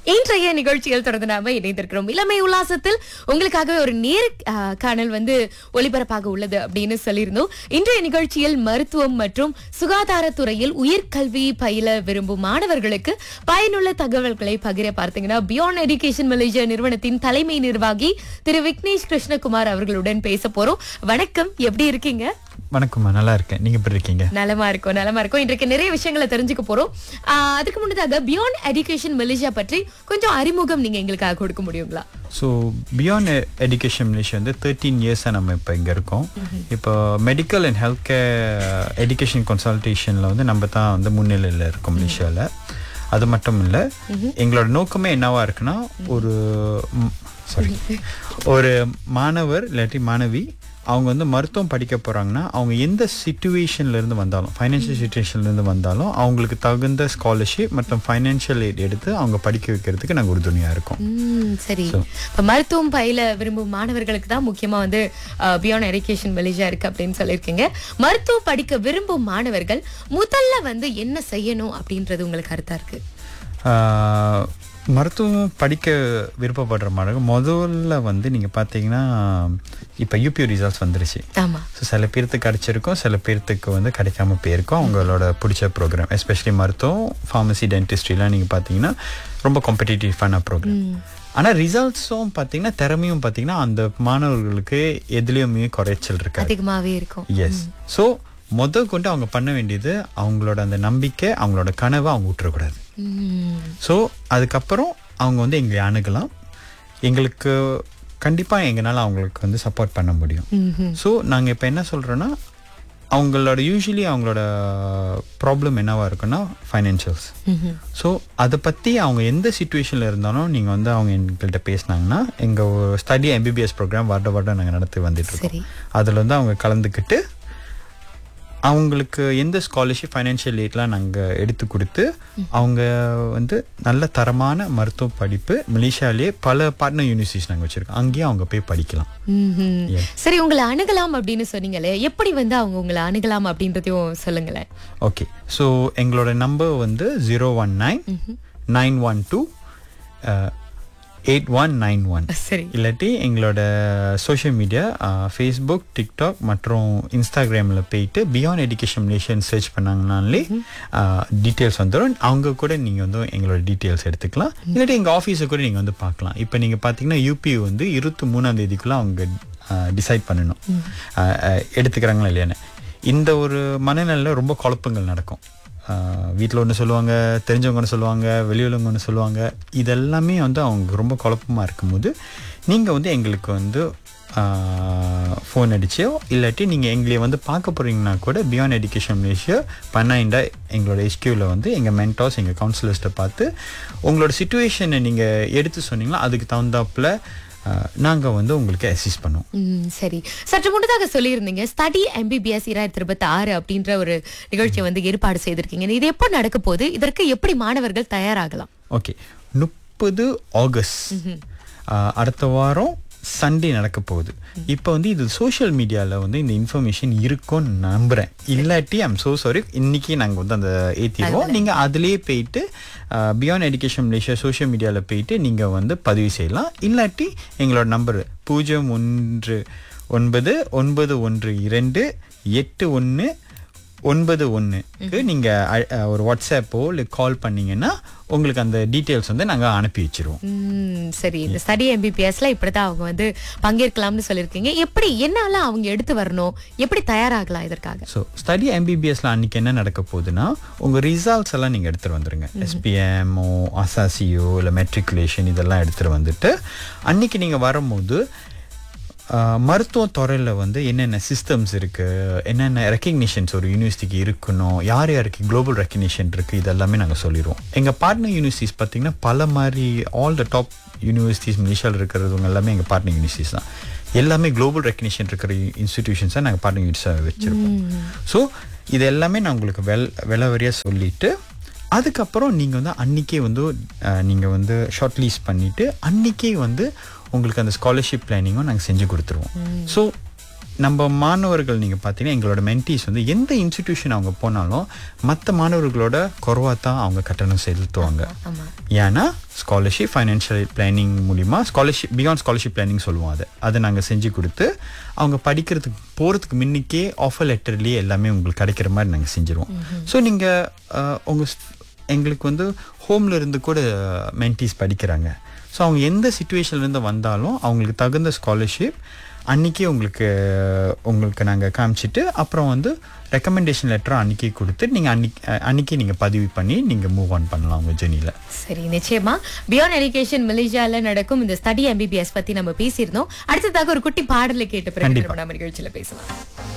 இன்றைய நிகழ்ச்சியில் தொடர்ந்து நாம இணைந்திருக்கிறோம். இளமை உல்லாசத்தில் உங்களுக்காகவே ஒரு நேர்காணல் ஒளிபரப்பாக உள்ளது அப்படின்னு சொல்லியிருந்தோம். இன்றைய நிகழ்ச்சியில் மருத்துவம் மற்றும் சுகாதாரத்துறையில் உயர்கல்வி பயில விரும்பும் மாணவர்களுக்கு பயனுள்ள தகவல்களை பகிர பார்த்தீங்கன்னா பியாண்ட் எஜுகேஷன் மலேசியா நிறுவனத்தின் தலைமை நிர்வாகி திரு விக்னேஷ் கிருஷ்ணகுமார் அவர்களுடன் பேச போறோம். வணக்கம், எப்படி இருக்கீங்க? வணக்கம்மா, நல்லா இருக்கேன். நீங்க எப்படி இருக்கீங்க? நலமா இருக்கும். இன்றைக்கு நிறைய விஷயங்களை தெரிஞ்சுக்க போறோம். அதுக்கு முன்னதாக பியாண்ட் எஜுகேஷன் மலேசியா பற்றி கொஞ்சம் அறிமுகம் நீங்க எங்களுக்காக கொடுக்க முடியுங்களா? ஸோ பியாண்ட் எஜுகேஷன் மலேசியா 13 இயர்ஸாக நம்ம இப்போ இங்கே இருக்கோம். இப்போ medical and health care education கன்சல்டேஷனில் நம்ம தான் முன்னிலையில் இருக்கோம் மலேசியாவில். அது மட்டும் இல்லை, எங்களோட நோக்கமே என்னவா இருக்குன்னா, ஒரு மாணவர் இல்லாட்டி மாணவி அவங்க மருத்துவம் படிக்க போகிறாங்கன்னா, அவங்க எந்த சிச்சுவேஷன்லேருந்து வந்தாலும், ஃபைனான்ஷியல் சிச்சுவேஷன்லேருந்து வந்தாலும் அவங்களுக்கு தகுந்த ஸ்காலர்ஷிப் மற்றும் ஃபைனான்ஷியல் எய்ட் எடுத்து அவங்க படிக்க வைக்கிறதுக்கு நாங்கள் உறுதுணையாக இருக்கோம். சரி, இப்போ மருத்துவம் பயில விரும்பும் மாணவர்களுக்கு தான் முக்கியமாக பியாண்ட் எஜுகேஷன் மலேசியா இருக்குது அப்படின்னு சொல்லியிருக்கீங்க. மருத்துவம் படிக்க விரும்பும் மாணவர்கள் முதல்ல என்ன செய்யணும் அப்படின்றது உங்களுக்கு கருத்தாக இருக்குது? மருத்துவம் படிக்க விருப்பப்படுற மாணவர்கள் முதல்ல நீங்கள் பார்த்தீங்கன்னா, இப்போ யூபி ரிசல்ட்ஸ் வந்துருச்சு. ஸோ சில பேர்த்துக்கு கிடைச்சிருக்கும், சில பேர்த்துக்கு கிடைக்காம போயிருக்கும். அவங்களோட பிடிச்ச ப்ரோக்ராம், எஸ்பெஷலி மருத்துவம், ஃபார்மசி, டென்டிஸ்ட்ரிலாம் நீங்கள் பார்த்தீங்கன்னா ரொம்ப காம்படிட்டிவான ப்ரோக்ராம். ஆனால் ரிசல்ட்ஸும் பார்த்தீங்கன்னா, திறமையும் பார்த்தீங்கன்னா அந்த மாணவர்களுக்கு எதுலேயுமே குறைச்சல் இருக்கு, அதிகமாகவே இருக்கும். எஸ். ஸோ கொண்டு அவங்க பண்ண வேண்டியது, அவங்களோட அந்த நம்பிக்கை, அவங்களோட கனவை அவங்க விட்டுறக்கூடாது. ஸோ அதுக்கப்புறம் அவங்க எங்களை அணுகலாம். எங்களுக்கு கண்டிப்பாக எங்களால் அவங்களுக்கு சப்போர்ட் பண்ண முடியும். ஸோ நாங்கள் இப்போ என்ன சொல்கிறோன்னா, யூஸ்வலி அவங்களோட ப்ராப்ளம் என்னவா இருக்குன்னா ஃபைனான்ஷியல்ஸ். ஸோ அதை பற்றி அவங்க எந்த சிச்சுவேஷனில் இருந்தாலும் நீங்கள் அவங்க எங்கள்கிட்ட பேசினாங்கன்னா, எங்கள் ஸ்டடி எம்பிபிஎஸ் ப்ரோக்ராம் வருடம் நாங்கள் நடத்தி வந்துட்டுருக்கோம். அதில் அவங்க கலந்துக்கிட்டு அவங்களுக்கு எந்த ஸ்காலர்ஷிப், ஃபைனான்ஷியல் எய்ட்லாம் நாங்கள் எடுத்து கொடுத்து அவங்க நல்ல தரமான மருத்துவ படிப்பு மலேசியாலேயே பல பார்ட்னர் யூனிவர்சிட்டிஸ் நாங்கள் வச்சுருக்கோம், அங்கேயே அவங்க போய் படிக்கலாம். சரி, உங்களை அணுகலாம் அப்படின்னு சொன்னீங்களே, எப்படி அவங்க உங்களை அணுகலாம் அப்படின்றதையும் சொல்லுங்களேன். ஓகே, ஸோ எங்களோட நம்பர் 019 912 8191. சரி, இல்லாட்டி எங்களோட சோஷியல் மீடியா ஃபேஸ்புக், டிக்டாக் மற்றும் இன்ஸ்டாகிராமில் போயிட்டு beyond education Malaysian search பண்ணாங்கனாலே details வந்துடும். அவங்க கூட நீங்கள் எங்களோட டீட்டெயில்ஸ் எடுத்துக்கலாம். இல்லாட்டி எங்கள் ஆஃபீஸை கூட நீங்கள் பார்க்கலாம். இப்போ நீங்கள் பார்த்தீங்கன்னா யூபி 23ஆம் தேதிக்குள்ளே அவங்க டிசைட் பண்ணணும் எடுத்துக்கிறாங்களா இல்லையான்னு. இந்த ஒரு மனநிலையில் ரொம்ப குழப்பங்கள் நடக்கும். வீட்டில் ஒன்று சொல்லுவாங்க, தெரிஞ்சவங்க ஒன்று சொல்லுவாங்க, வெளியுள்ளவங்க ஒன்று சொல்லுவாங்க. இதெல்லாமே அவங்க ரொம்ப குழப்பமாக இருக்கும்போது நீங்கள் எங்களுக்கு ஃபோன் அடிச்சோ இல்லாட்டி நீங்கள் எங்களை பார்க்க போகிறீங்கன்னா கூட பியாண்ட் எஜுகேஷன் மலேசியா பண்ணாயிண்டா எங்களோட எஸ்கியூவில் எங்கள் மென்டார்ஸ், எங்கள் கவுன்சிலர்ஸ்ட்டை பார்த்து உங்களோட சிச்சுவேஷனை நீங்கள் எடுத்து சொன்னீங்கன்னா அதுக்கு தகுந்தாப்புல நாங்கள் உங்களுக்கு அசிஸ்ட் பண்ணுவோம். சரி, சற்று முன்னதாக சொல்லியிருந்தீங்க ஸ்டடி எம்பிபிஎஸ் 2026 அப்படின்ற ஒரு நிகழ்ச்சியை ஏற்பாடு செய்திருக்கீங்க. இது எப்போ நடக்க போகுது? இதற்கு எப்படி மாணவர்கள் தயாராகலாம்? ஓகே, 30 ஆகஸ்ட் அடுத்த வாரம் சண்டே நடக்க போகுது. இப்போ இது சோஷியல் மீடியாவில் இந்த இன்ஃபர்மேஷன் இருக்கும்னு நம்புகிறேன். இல்லாட்டி ஐம் ஸோ சாரி, இன்னைக்கு நாங்கள் அந்த ஏற்றிடுவோம். நீங்கள் அதிலேயே போயிட்டு பியாண்ட் எஜுகேஷன் மலேசியா சோஷியல் மீடியாவில் போயிட்டு நீங்கள் பதிவு செய்யலாம். இல்லாட்டி எங்களோட நம்பர் 019128191 நீங்கள் ஒரு வாட்ஸ்அப்போ இல்லை கால் பண்ணீங்கன்னா உங்களுக்கு அந்த டீட்டெயில்ஸ் நாங்கள் அனுப்பி வச்சிருவோம். சரி, இந்த ஸ்டடி எம்பிபிஎஸ்ல இப்படிதான் அவங்க பங்கேற்கலாம்னு சொல்லியிருக்கீங்க. எப்படி என்னெல்லாம் அவங்க எடுத்து வரணும், எப்படி தயாராகலாம் இதற்காக? ஸோ ஸ்டடி எம்பிபிஎஸ்ல அன்னைக்கு என்ன நடக்க போகுதுன்னா, உங்கள் ரிசல்ட்ஸ் எல்லாம் நீங்கள் எடுத்துகிட்டு வந்துடுங்க. எஸ்பிஎம்ஓ, அசாசியோ இல்லை மெட்ரிகுலேஷன் இதெல்லாம் எடுத்துகிட்டு வந்துட்டு அன்னைக்கு நீங்கள் வரும்போது மருத்துவ துறையில் என்னென்ன சிஸ்டம்ஸ் இருக்குது, என்னென்ன ரெக்கக்னிஷன்ஸ் ஒரு யூனிவர்சிட்டிக்கு இருக்கணும், யார் யாருக்கு குளோபல் ரெக்கக்னிஷன் இருக்குது, இதெல்லாமே நாங்கள் சொல்லிடுவோம். எங்கள் பார்ட்னர் யூனிவர்சிட்டிஸ் பார்த்திங்கன்னா பல மாதிரி ஆல் த டாப் யூனிவர்சிட்டிஸ் மலேசியாவில் இருக்கிறவங்க எல்லாமே எங்கள் பார்ட்னர் யூனிவர்சிட்டிஸ் தான். எல்லாமே குளோபல் ரெக்கக்னிஷன் இருக்கிற இன்ஸ்டிடியூஷன்ஸாக நாங்கள் பார்ட்னர் யூனிவர்சிட்டிஸாக வச்சுருப்போம். ஸோ இது எல்லாமே நான் உங்களுக்கு விலைவரியாக சொல்லிவிட்டு அதுக்கப்புறம் நீங்கள் அன்றைக்கே நீங்கள் ஷார்ட் லீஸ்ட் பண்ணிவிட்டு அன்றைக்கே உங்களுக்கு அந்த ஸ்காலர்ஷிப் பிளானிங்கும் நாங்கள் செஞ்சு கொடுத்துருவோம். ஸோ நம்ம மாணவர்கள் நீங்கள் பார்த்தீங்கன்னா எங்களோட மென்டீஸ் வந்து எந்த இன்ஸ்டிடியூஷன் அவங்க போனாலும் மற்ற மாணவர்களோட குறைவாக தான் அவங்க கட்டணம் செலுத்துவாங்க. ஏன்னா ஸ்காலர்ஷிப் ஃபைனான்ஷியல் பிளானிங் மூலிமா பியாண்ட் ஸ்காலர்ஷிப் பிளானிங் சொல்லுவோம். அதை நாங்கள் செஞ்சு கொடுத்து அவங்க படிக்கிறதுக்கு போகிறதுக்கு முன்னிக்கே ஆஃபர் லெட்டர்லேயே எல்லாமே உங்களுக்கு கிடைக்கிற மாதிரி நாங்கள் செஞ்சுருவோம். ஸோ நீங்கள் எங்களுக்கு வந்து ஹோமில் இருந்து கூட மென்டீஸ் படிக்கிறாங்க. ஸோ அவங்க எந்த சுச்சுவேஷன்லேருந்து வந்தாலும் அவங்களுக்கு தகுந்த ஸ்காலர்ஷிப் அன்றைக்கி உங்களுக்கு நாங்கள் காமிச்சிட்டு அப்புறம் வந்து ரெக்கமெண்டேஷன் லெட்டரும் அன்றைக்கி கொடுத்து நீங்கள் அன்றைக்கி நீங்கள் பதிவு பண்ணி நீங்கள் மூவ் ஆன் பண்ணலாம் உங்கள் ஜெர்னியில். சரி, நிச்சயமா பியாண்ட் எஜுகேஷன் மலேசியாவில் நடக்கும் இந்த ஸ்டடி MBBS பற்றி நம்ம பேசியிருந்தோம். அடுத்ததாக ஒரு குட்டி பாடலை கேட்ட பிறகு நம்ம நிகழ்ச்சியில் பேசலாம்.